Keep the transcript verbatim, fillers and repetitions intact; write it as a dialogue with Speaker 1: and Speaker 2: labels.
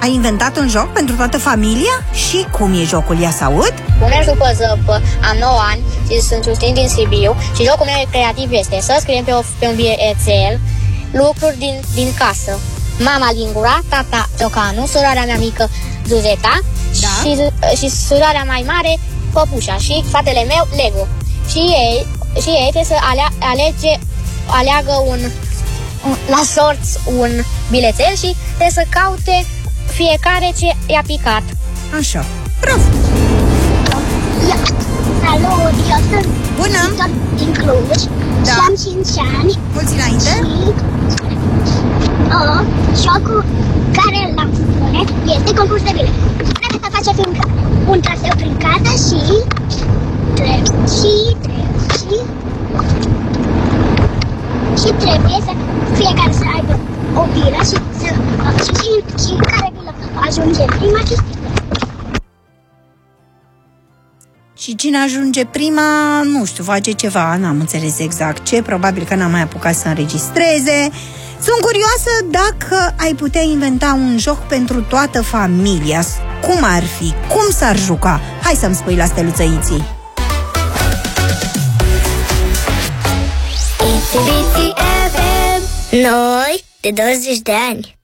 Speaker 1: Ai inventat un joc pentru toată familia? Și cum e jocul? Ia să aud?
Speaker 2: Merg după zăpă, am nouă ani și sunt susținut din Sibiu și jocul meu creativ este să scriem pe, o, pe un bilețel lucruri din, din casă. Mama Lingura, tata Ciocanu, surarea mea mică Zuzeta, da. și, și surarea mai mare Păpușa și fratele meu Lego. Și ei, și ei trebuie să alea, alege, aleagă un, un, la sorți un bilețel și trebuie să caute fiecare ce i-a picat.
Speaker 1: Așa, bravo!
Speaker 3: Salut, eu sunt
Speaker 1: Bună!
Speaker 3: din Cluj, da. Și am cinci ani.
Speaker 1: Mulți înainte!
Speaker 3: Și uh, jocul care l-am spune este concurs de bile. Trebuie să face prin, un traseu prin casă și trebuie, și trebuie, și, și trebuie să fiecare să aibă o bilă și, să, și, și, și care bilă ajunge prima și
Speaker 1: Și cine ajunge prima, nu știu, face ceva, n-am înțeles exact ce, probabil că n-am mai apucat să înregistreze. Sunt curioasă dacă ai putea inventa un joc pentru toată familia. Cum ar fi? Cum s-ar juca? Hai să-mi spui la steluță Iții.
Speaker 4: Noi de douăzeci de ani.